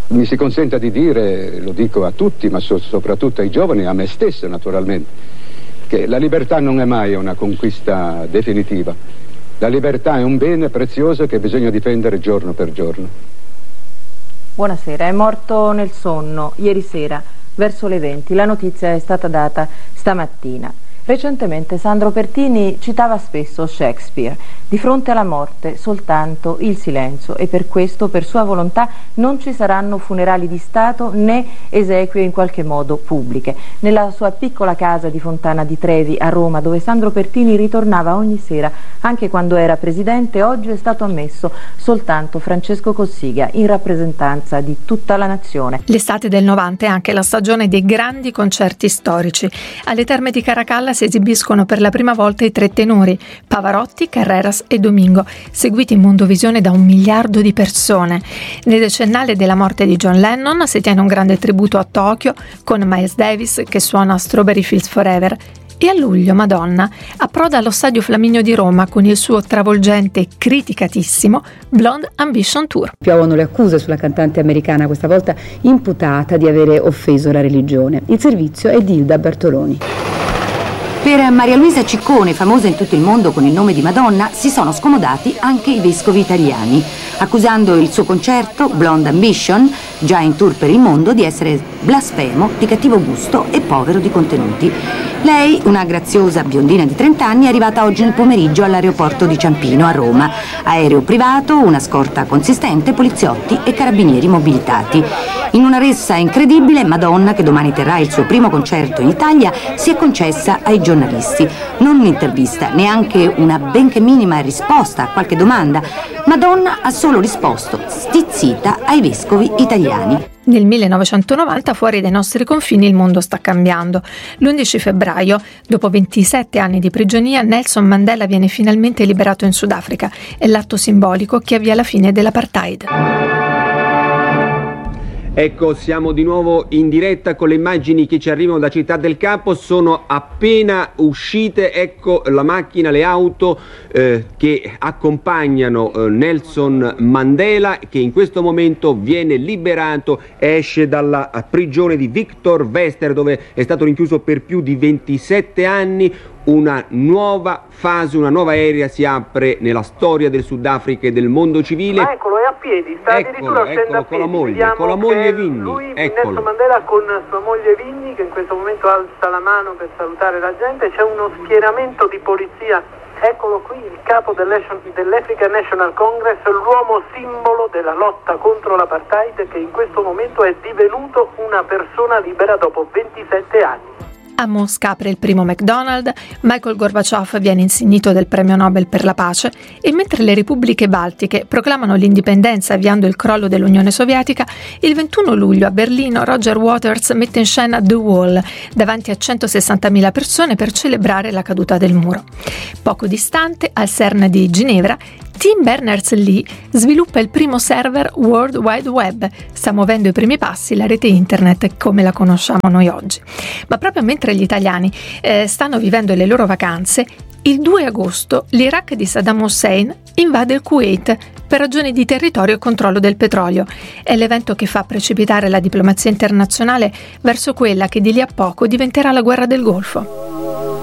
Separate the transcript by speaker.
Speaker 1: Mi si consenta di dire, lo dico a tutti, ma soprattutto ai giovani, a me stesso naturalmente, che la libertà non è mai una conquista definitiva. La libertà è un bene prezioso che bisogna difendere giorno per giorno.
Speaker 2: Buonasera, è morto nel sonno ieri sera verso le 20. La notizia è stata data stamattina. Recentemente Sandro Pertini citava spesso Shakespeare. Di fronte alla morte soltanto il silenzio, e per questo, per sua volontà, non ci saranno funerali di Stato né esequie in qualche modo pubbliche. Nella sua piccola casa di Fontana di Trevi a Roma, dove Sandro Pertini ritornava ogni sera, anche quando era presidente, oggi è stato ammesso soltanto Francesco Cossiga, in rappresentanza di tutta la nazione.
Speaker 3: L'estate del 90 è anche la stagione dei grandi concerti storici. Alle Terme di Caracalla si esibiscono per la prima volta i tre tenori, Pavarotti, Carreras e Domingo, seguiti in mondovisione da 1 miliardo di persone. Nel decennale della morte di John Lennon si tiene un grande tributo a Tokyo con Miles Davis che suona Strawberry Fields Forever. E a luglio Madonna approda allo Stadio Flaminio di Roma con il suo travolgente e criticatissimo Blonde Ambition Tour.
Speaker 4: Piovono le accuse sulla cantante americana, questa volta imputata di avere offeso la religione. Il servizio è di Ilda Bertoloni.
Speaker 5: Per Maria Luisa Ciccone, famosa in tutto il mondo con il nome di Madonna, si sono scomodati anche i vescovi italiani, accusando il suo concerto, Blonde Ambition, già in tour per il mondo, di essere blasfemo, di cattivo gusto e povero di contenuti. Lei, una graziosa biondina di 30 anni, è arrivata oggi nel pomeriggio all'aeroporto di Ciampino a Roma. Aereo privato, una scorta consistente, poliziotti e carabinieri mobilitati. In una ressa incredibile, Madonna, che domani terrà il suo primo concerto in Italia, si è concessa ai giornalisti. Non un'intervista, neanche una benché minima risposta a qualche domanda. Madonna ha solo risposto, stizzita, ai vescovi italiani.
Speaker 3: Nel 1990, fuori dai nostri confini, il mondo sta cambiando. L'11 febbraio, dopo 27 anni di prigionia, Nelson Mandela viene finalmente liberato in Sudafrica. È l'atto simbolico che avvia la fine dell'apartheid.
Speaker 6: Ecco, siamo di nuovo in diretta con le immagini che ci arrivano da Città del Capo. Sono appena uscite, ecco la macchina, le auto che accompagnano Nelson Mandela, che in questo momento viene liberato, esce dalla prigione di Victor Verster, dove è stato rinchiuso per più di 27 anni. Una nuova fase, una nuova era si apre nella storia del Sudafrica e del mondo civile.
Speaker 7: Ma eccolo, è a piedi, sta addirittura scendendo a piedi.
Speaker 6: Con la moglie Vinni.
Speaker 7: Lui,
Speaker 6: Eccolo.
Speaker 7: Nelson Mandela, con sua moglie Vinni, che in questo momento alza la mano per salutare la gente. C'è uno schieramento di polizia. Eccolo qui, il capo dell'African National Congress, l'uomo simbolo della lotta contro l'apartheid, che in questo momento è divenuto una persona libera dopo 27 anni.
Speaker 3: A Mosca apre il primo McDonald's, Michail Gorbaciov viene insignito del premio Nobel per la pace, e mentre le repubbliche baltiche proclamano l'indipendenza avviando il crollo dell'Unione Sovietica, il 21 luglio a Berlino Roger Waters mette in scena The Wall davanti a 160.000 persone per celebrare la caduta del muro. Poco distante, al CERN di Ginevra, Tim Berners-Lee sviluppa il primo server World Wide Web, sta muovendo i primi passi la rete internet come la conosciamo noi oggi. Ma proprio mentre gli italiani stanno vivendo le loro vacanze, il 2 agosto l'Iraq di Saddam Hussein invade il Kuwait per ragioni di territorio e controllo del petrolio. È l'evento che fa precipitare la diplomazia internazionale verso quella che di lì a poco diventerà la guerra del Golfo.